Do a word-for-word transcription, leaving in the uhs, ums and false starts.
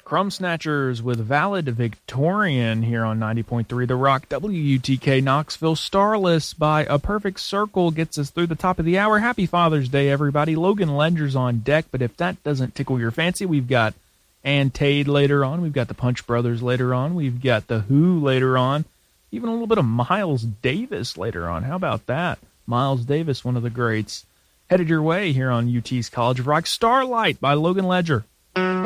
Crumb Snatchers with Valid Victorian here on ninety point three The Rock. W U T K Knoxville. Starless by A Perfect Circle gets us through the top of the hour. Happy Father's Day, everybody. Logan Ledger's on deck, but if that doesn't tickle your fancy, we've got Ann Tade later on. We've got the Punch Brothers later on. We've got The Who later on. Even a little bit of Miles Davis later on. How about that? Miles Davis, one of the greats. Headed your way here on U T's College of Rock. Starlight by Logan Ledger.